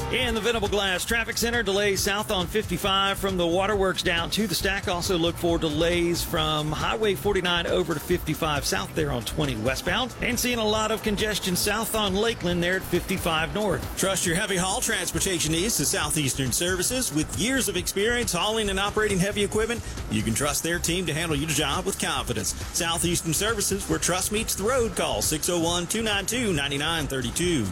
In the Venable Glass Traffic Center, delays south on 55 from the Waterworks down to the Stack. Also look for delays from Highway 49 over to 55 south there on 20 westbound. And seeing a lot of congestion south on Lakeland there at 55 north. Trust your heavy haul transportation needs to Southeastern Services. With years of experience hauling and operating heavy equipment, you can trust their team to handle your job with confidence. Southeastern Services, where trust meets the road. Call 601-292-9932.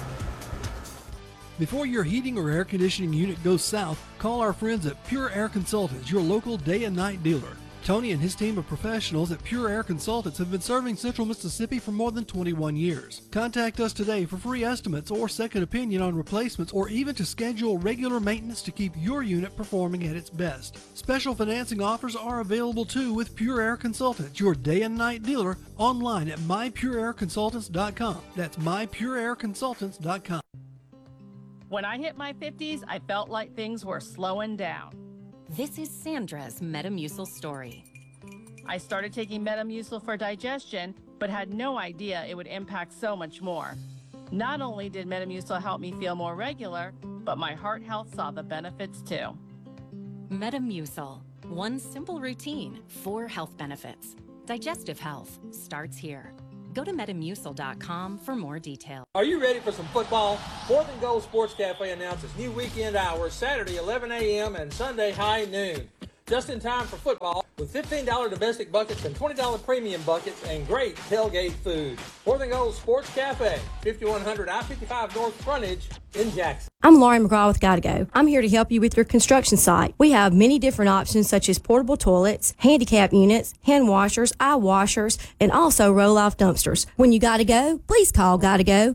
Before your heating or air conditioning unit goes south, call our friends at Pure Air Consultants, your local day and night dealer. Tony and his team of professionals at Pure Air Consultants have been serving Central Mississippi for more than 21 years. Contact us today for free estimates or second opinion on replacements, or even to schedule regular maintenance to keep your unit performing at its best. Special financing offers are available too with Pure Air Consultants, your day and night dealer, online at mypureairconsultants.com. That's mypureairconsultants.com. When I hit my 50s, I felt like things were slowing down. This is Sandra's Metamucil story. I started taking Metamucil for digestion, but had no idea it would impact so much more. Not only did Metamucil help me feel more regular, but my heart health saw the benefits too. Metamucil, one simple routine, 4 health benefits. Digestive health starts here. Go to Metamucil.com for more details. Are you ready for some football? Fourth and Goal Sports Cafe announces new weekend hours, Saturday 11 a.m. and Sunday high noon. Just in time for football, with $15 domestic buckets and $20 premium buckets and great tailgate food. Fourth and Goal Sports Cafe, 5100 I-55 North Frontage in Jackson. I'm Lauren McGraw with Gotta Go. I'm here to help you with your construction site. We have many different options such as portable toilets, handicap units, hand washers, eye washers, and also roll-off dumpsters. When you gotta go, please call Gotta Go,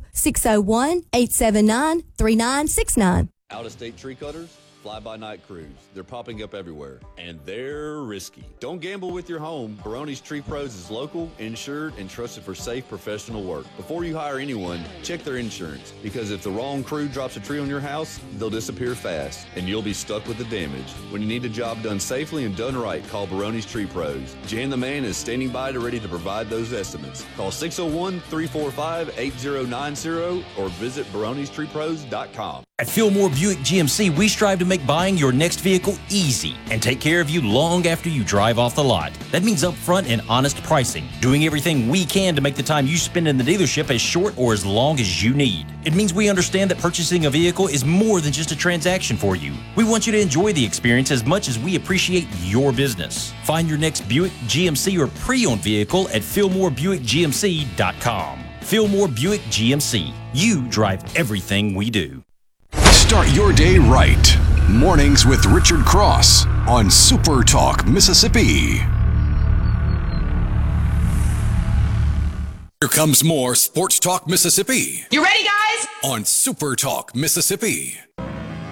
601-879-3969. Out-of-state tree cutters? Fly-by-night crews. They're popping up everywhere, and they're risky. Don't gamble with your home. Barone's Tree Pros is local, insured, and trusted for safe professional work. Before you hire anyone, check their insurance, because if the wrong crew drops a tree on your house, they'll disappear fast, and you'll be stuck with the damage. When you need a job done safely and done right, call Barone's Tree Pros. Jan the Man is standing by to ready to provide those estimates. Call 601-345-8090 or visit baronestreepros.com. At Fillmore Buick GMC, we strive to make buying your next vehicle easy and take care of you long after you drive off the lot. That means upfront and honest pricing, doing everything we can to make the time you spend in the dealership as short or as long as you need. It means we understand that purchasing a vehicle is more than just a transaction for you. We want you to enjoy the experience as much as we appreciate your business. Find your next Buick, GMC, or pre-owned vehicle at FillmoreBuickGMC.com. Fillmore Buick GMC. You drive everything we do. Start your day right. Mornings with Richard Cross on Super Talk Mississippi. Here comes more Sports Talk Mississippi. You ready, guys? On Super Talk Mississippi.